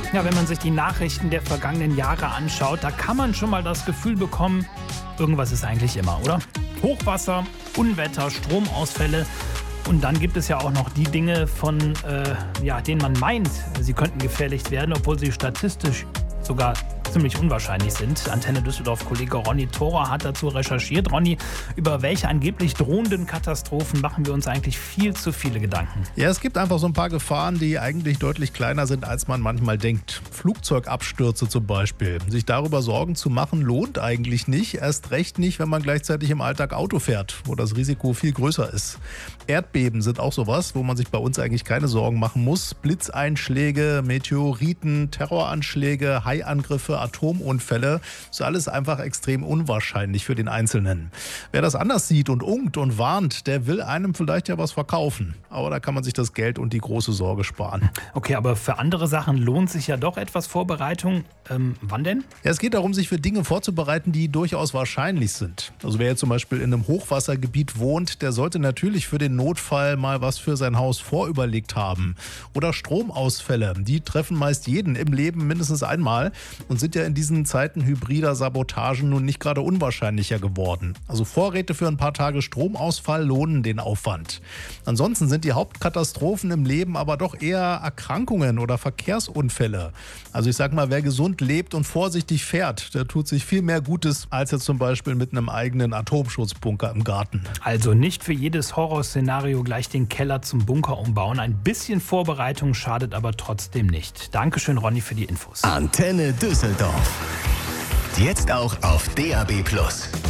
Ja, wenn man sich die Nachrichten der vergangenen Jahre anschaut, da kann man schon mal das Gefühl bekommen, irgendwas ist eigentlich immer, oder? Hochwasser, Unwetter, Stromausfälle. Und dann gibt es ja auch noch die Dinge, von denen man meint, sie könnten gefährlich werden, obwohl sie statistisch sogar ziemlich unwahrscheinlich sind. Antenne Düsseldorf-Kollege Ronny Thorer hat dazu recherchiert. Ronny, über welche angeblich drohenden Katastrophen machen wir uns eigentlich viel zu viele Gedanken? Ja, es gibt einfach so ein paar Gefahren, die eigentlich deutlich kleiner sind, als man manchmal denkt. Flugzeugabstürze zum Beispiel. Sich darüber Sorgen zu machen, lohnt eigentlich nicht. Erst recht nicht, wenn man gleichzeitig im Alltag Auto fährt, wo das Risiko viel größer ist. Erdbeben sind auch sowas, wo man sich bei uns eigentlich keine Sorgen machen muss. Blitzeinschläge, Meteoriten, Terroranschläge, Haiangriffe, Atomunfälle, ist alles einfach extrem unwahrscheinlich für den Einzelnen. Wer das anders sieht und unkt und warnt, der will einem vielleicht ja was verkaufen. Aber da kann man sich das Geld und die große Sorge sparen. Okay, aber für andere Sachen lohnt sich ja doch etwas Vorbereitung. Wann denn? Ja, es geht darum, sich für Dinge vorzubereiten, die durchaus wahrscheinlich sind. Also wer jetzt zum Beispiel in einem Hochwassergebiet wohnt, der sollte natürlich für den Notfall mal was für sein Haus vorüberlegt haben. Oder Stromausfälle, die treffen meist jeden im Leben mindestens einmal und sind ja in diesen Zeiten hybrider Sabotagen nun nicht gerade unwahrscheinlicher geworden. Also Vorräte für ein paar Tage Stromausfall lohnen den Aufwand. Ansonsten sind die Hauptkatastrophen im Leben aber doch eher Erkrankungen oder Verkehrsunfälle. Also ich sag mal, wer gesund lebt und vorsichtig fährt, der tut sich viel mehr Gutes als jetzt zum Beispiel mit einem eigenen Atomschutzbunker im Garten. Also nicht für jedes Horrorszenario gleich den Keller zum Bunker umbauen. Ein bisschen Vorbereitung schadet aber trotzdem nicht. Dankeschön, Ronny, für die Infos. Antenne Düsseldorf. Jetzt auch auf DAB+.